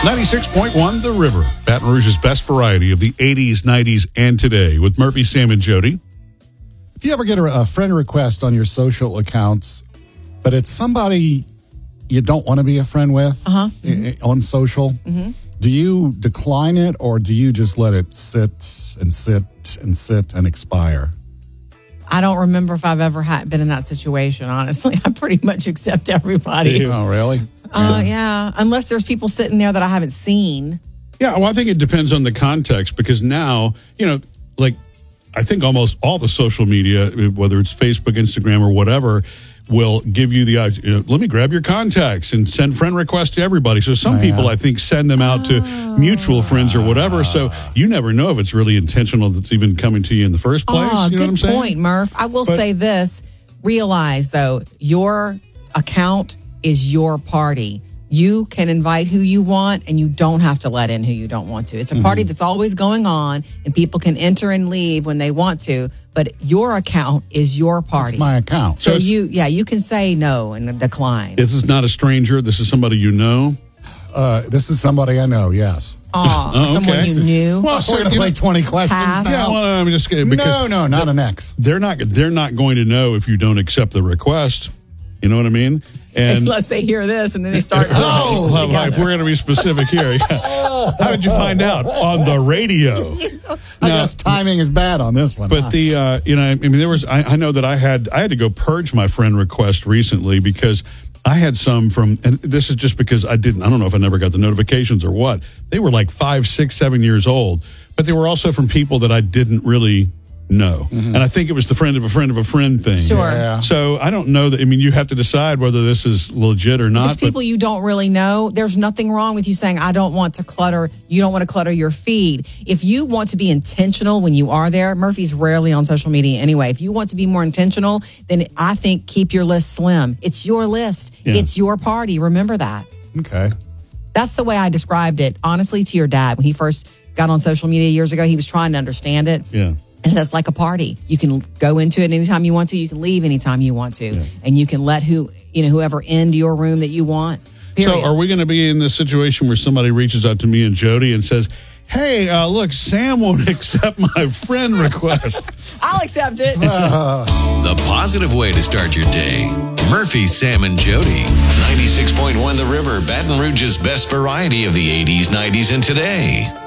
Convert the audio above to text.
96.1 The River, Baton Rouge's best variety of the 80s, 90s, and today with Murphy, Sam, and Jody. If you ever get a friend request on your social accounts, but it's somebody you don't want to be a friend with on social, do you decline it or do you just let it sit and sit and sit and expire? I don't remember if I've ever been in that situation, honestly. I pretty much accept everybody. Oh, really? Yeah, unless there's people sitting there that I haven't seen. Yeah, well, I think it depends on the context because now, like I think almost all the social media, whether it's Facebook, Instagram, or whatever, will give you the let me grab your contacts and send friend requests to everybody. So some people, I think, send them out to mutual friends or whatever. So you never know if it's really intentional that's even coming to you in the first place. You know what I'm saying? Good point, Murph. I will say this. Realize, though, your account is your party. You can invite who you want, and you don't have to let in who you don't want to. It's a party that's always going on, and people can enter and leave when they want to, but your account is your party. It's my account. So you can say no and decline. This is not a stranger. This is somebody you know. This is somebody I know, yes. Someone you knew. Well, we're going to play 20 questions Pass. now. Yeah, well, I'm just kidding. Because No, not an ex. They're not going to know if you don't accept the request. You know what I mean? And unless they hear this and then they start. If we're going to be specific here, how did you find out on the radio? I guess timing is bad on this one. But there was. I know that I had to go purge my friend request recently because I had some from, and this is just because I don't know if I never got the notifications or what. They were like 5, 6, 7 years old, but they were also from people that I didn't really know. And I think it was the friend of a friend of a friend thing. Sure. Yeah. So I don't know that, you have to decide whether this is legit or not. It's people you don't really know. There's nothing wrong with you saying, you don't want to clutter your feed. If you want to be intentional when you are there, Murphy's rarely on social media anyway. If you want to be more intentional, then I think keep your list slim. It's your list. Yeah. It's your party. Remember that. Okay. That's the way I described it, honestly, to your dad. When he first got on social media years ago, he was trying to understand it. Yeah. And that's like a party. You can go into it anytime you want to. You can leave anytime you want to. Yeah. And you can let whoever into your room that you want. Period. So are we going to be in this situation where somebody reaches out to me and Jody and says, hey, look, Sam won't accept my friend request. I'll accept it. The positive way to start your day. Murphy, Sam, and Jody. 96.1 The River, Baton Rouge's best variety of the 80s, 90s, and today.